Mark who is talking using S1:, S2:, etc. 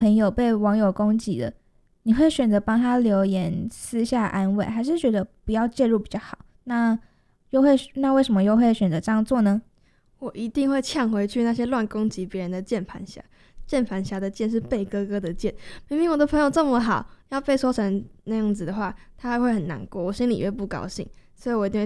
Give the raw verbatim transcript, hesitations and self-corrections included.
S1: 朋友被网友攻击了，你会选择帮他留言私下安慰，还是觉得不要介入比较好？那又会那为什么又会选择这样做呢？
S2: 我一定会呛回去那些乱攻击别人的键盘侠。键盘侠的键是贝哥哥的键，明明我的朋友这么好，要被说成那样子的话，他会很难过，我心里也会不高兴，所以我一定会